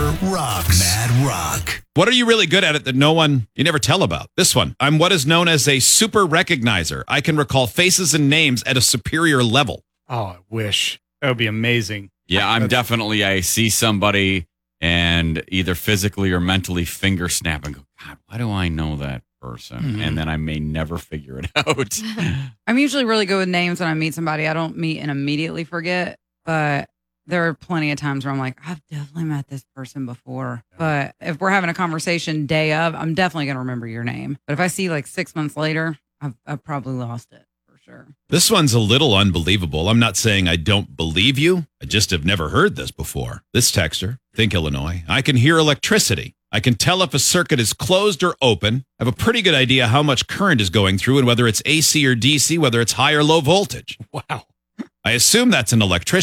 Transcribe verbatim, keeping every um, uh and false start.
rocks. Mad Rock. What are you really good at it that no one, you never tell about? This one. I'm what is known as a super recognizer. I can recall faces and names at a superior level. Oh, I wish. That would be amazing. Yeah, I'm That's- definitely, I see somebody and either physically or mentally finger snap and go, God, why do I know that person? Mhm. And then I may never figure it out. I'm usually really good with names when I meet somebody. I don't meet and immediately forget, but there are plenty of times where I'm like, I've definitely met this person before. But if we're having a conversation day of, I'm definitely going to remember your name. But if I see like six months later, I've, I've probably lost it for sure. This one's a little unbelievable. I'm not saying I don't believe you. I just have never heard this before. This texter, think Illinois. I can hear electricity. I can tell if a circuit is closed or open. I have a pretty good idea how much current is going through and whether it's A C or D C, whether it's high or low voltage. Wow. I assume that's an electrician.